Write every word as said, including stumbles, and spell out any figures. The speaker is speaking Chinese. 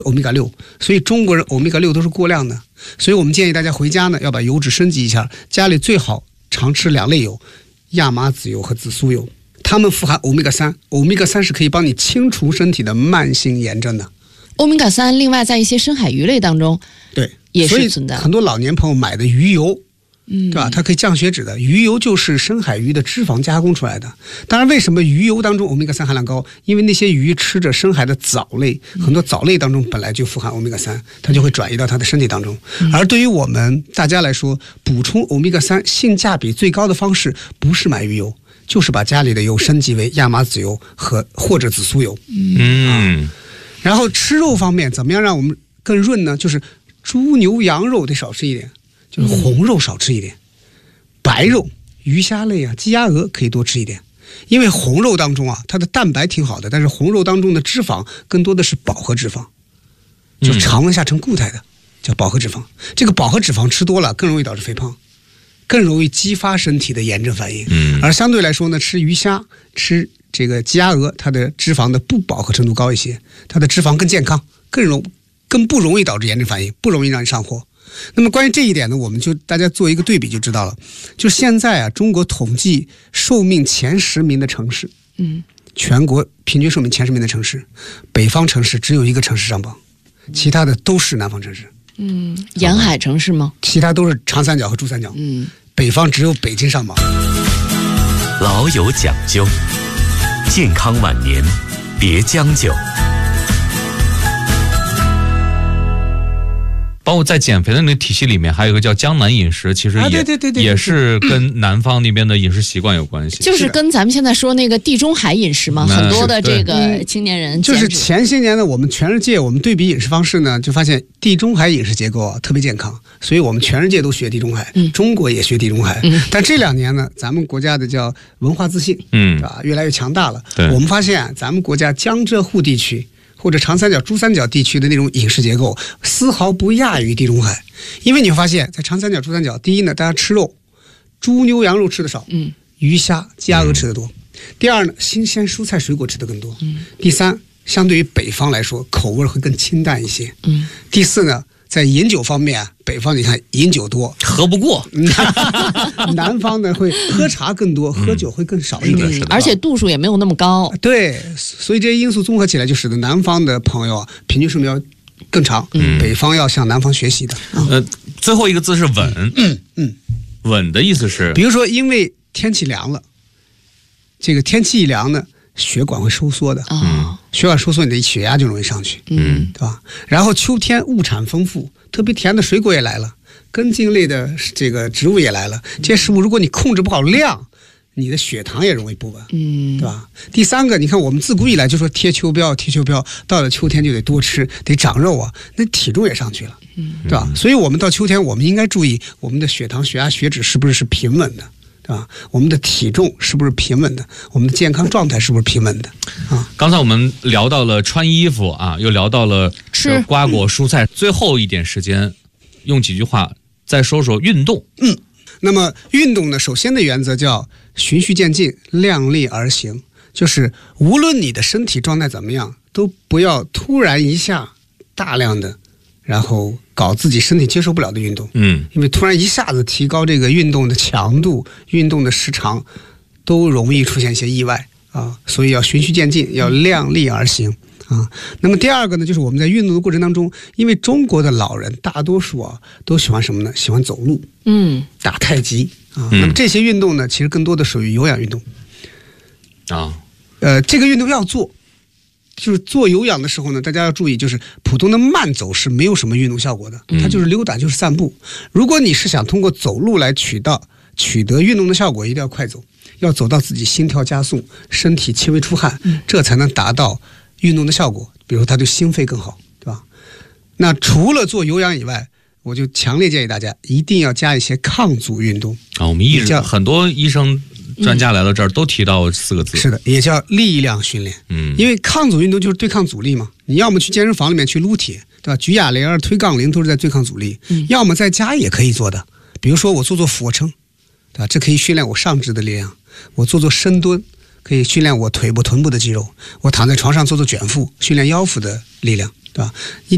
欧米伽六，所以中国人欧米伽六都是过量的。所以我们建议大家回家呢要把油脂升级一下，家里最好常吃两类油，亚麻籽油和紫苏油，它们富含欧米伽三，欧米伽三是可以帮你清除身体的慢性炎症的。 欧米伽三另外在一些深海鱼类当中对也是存在， 所以很多老年朋友买的鱼油， 嗯， 对吧？它可以降血脂的。鱼油就是深海鱼的脂肪加工出来的。当然，为什么鱼油当中欧米伽三含量高？因为那些鱼吃着深海的藻类，很多藻类当中本来就富含欧米伽三，它就会转移到它的身体当中。而对于我们大家来说，补充欧米伽三性价比最高的方式不是买鱼油，就是把家里的油升级为亚麻籽油和或者紫苏油。 嗯、啊， 然后吃肉方面怎么样让我们更润呢？就是猪牛羊肉得少吃一点。就是红肉少吃一点，白肉鱼虾类啊鸡鸭鹅可以多吃一点，因为红肉当中啊它的蛋白挺好的，但是红肉当中的脂肪更多的是饱和脂肪，就常温下成固态的叫饱和脂肪。这个饱和脂肪吃多了更容易导致肥胖，更容易激发身体的炎症反应。而相对来说呢，吃鱼虾吃这个鸡鸭鹅，它的脂肪的不饱和程度高一些，它的脂肪更健康，更容更不容易导致炎症反应，不容易让你上火。那么关于这一点呢，我们就大家做一个对比就知道了。就现在啊，中国统计寿命前十名的城市， 嗯， 全国平均寿命前十名的城市，北方城市只有一个城市上榜，其他的都是南方城市。 嗯，沿海城市吗？ 其他都是长三角和珠三角。 嗯， 北方只有北京上榜。 老有讲究，健康晚年别将就。 包括在减肥的那个体系里面，还有一个叫江南饮食，其实也、啊、 对对对对对也是跟南方那边的饮食习惯有关系， 就是跟咱们现在说那个地中海饮食嘛，很多的这个青年人就是前些年呢，我们全世界我们对比饮食方式呢，就发现地中海饮食结构啊特别健康，所以我们全世界都学地中海，嗯、中国也学地中海。嗯、但这两年呢，咱们国家的叫文化自信，嗯，是吧？越来越强大了。我们发现、啊、咱们国家江浙沪地区或者长三角、珠三角地区的那种饮食结构，丝毫不亚于地中海。因为你会发现，在长三角、珠三角，第一呢，大家吃肉，猪牛羊肉吃的少，嗯，鱼虾鸡鸭鹅吃的多。嗯、第二呢，新鲜蔬菜水果吃的更多。嗯。第三，相对于北方来说，口味会更清淡一些。嗯。第四呢，在饮酒方面啊，北方你看饮酒多， 喝不过； 南方呢会喝茶更多，喝酒会更少一点， 嗯、而且度数也没有那么高。 对，所以这些因素综合起来，就使得南方的朋友啊，平均寿命要更长，嗯、北方要向南方学习的。 呃，最后一个字是稳， 嗯嗯， 稳的意思是， 比如说因为天气凉了，这个天气一凉呢，血管会收缩的， 嗯， 血管收缩，你的血压就容易上去， 嗯， 对吧？然后秋天物产丰富，特别甜的水果也来了，根茎类的这个植物也来了，这些食物如果你控制不好量，你的血糖也容易不稳， 嗯， 对吧？第三个，你看我们自古以来就说贴秋膘，贴秋膘，到了秋天就得多吃，得长肉啊，那体重也上去了，嗯，对吧？所以我们到秋天，我们应该注意我们的血糖、血压、血脂是不是是平稳的。对吧？我们的体重是不是平稳的？我们的健康状态是不是平稳的？啊， 刚才我们聊到了穿衣服啊，又聊到了吃瓜果蔬菜，最后一点时间，用几句话再说说运动。 嗯，那么运动呢，首先的原则叫循序渐进，量力而行，就是无论你的身体状态怎么样，都不要突然一下大量的，然后搞自己身体接受不了的运动， 嗯， 因为突然一下子提高这个运动的强度、运动的时长，都容易出现一些意外啊，所以要循序渐进，要量力而行啊。那么第二个呢，就是我们在运动的过程当中，因为中国的老人大多数啊都喜欢什么呢？喜欢走路， 嗯， 打太极啊。 嗯、 那么这些运动呢，其实更多的属于有氧运动啊。 呃，这个运动要做。就是做有氧的时候呢，大家要注意，就是普通的慢走是没有什么运动效果的，它就是溜达，就是散步。如果你是想通过走路来取到取得运动的效果，一定要快走，要走到自己心跳加速，身体轻微出汗，这才能达到运动的效果。比如它对心肺更好，对吧？那除了做有氧以外，我就强烈建议大家一定要加一些抗阻运动啊。我们医生很多医生。专家来到这儿都提到四个字， 是的，也叫力量训练。嗯，因为抗阻运动就是对抗阻力嘛。你要么去健身房里面去撸铁，对吧？举哑铃、推杠铃都是在对抗阻力。嗯，要么在家也可以做的，比如说我做做俯卧撑，对吧？这可以训练我上肢的力量。我做做深蹲，可以训练我腿部、臀部的肌肉。我躺在床上做做卷腹，训练腰腹的力量，对吧？一